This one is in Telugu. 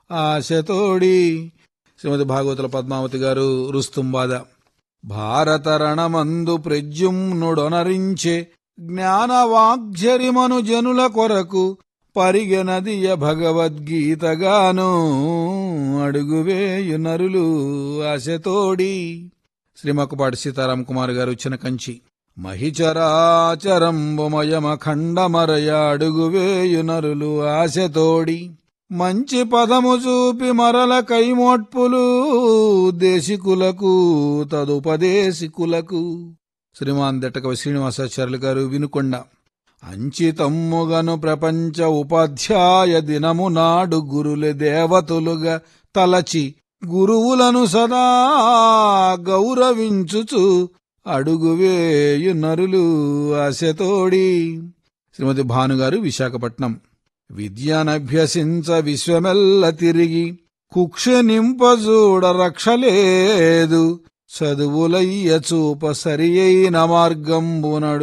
ఆశతోడి. శ్రీమతి భాగవతుల పద్మావతి గారు రుస్తుంబాద. భారత రణమందు ప్రద్యుమ్నుడొనరించే జ్ఞానవాగ్జరిమను జనుల కొరకు పరిగెనదియ భగవద్గీతగాను అడుగువేయు నరులు ఆశతోడి. శ్రీమక్కుపాటి సీతారాం కుమార్ గారు చినకంచి. మహిచరాచరంబుమయమఖండమరయ అడుగువేయు నరులు ఆశతోడి. మంచి పదము చూపి మరల కైమోట్పులు దేశికులకు తదుపదేశికులకు. శ్రీమాన్ దట్టకవి శ్రీనివాసాచార్యులు గారు వినుకొండ. అంచితమ్ముగను ప్రపంచ ఉపాధ్యాయ దినము నాడు గురులే దేవతులుగా తలచి గురువులను సదా గౌరవించుచు అడుగువేయు నరులు ఆశతోడి. శ్రీమతి భానుగారు విశాఖపట్నం. విద్యనభ్యసించ విశ్వమెల్ల తిరిగి కుక్ష నింపజూడ రక్షలేదు చదువులయ్య చూప సరియైన మార్గంబునడు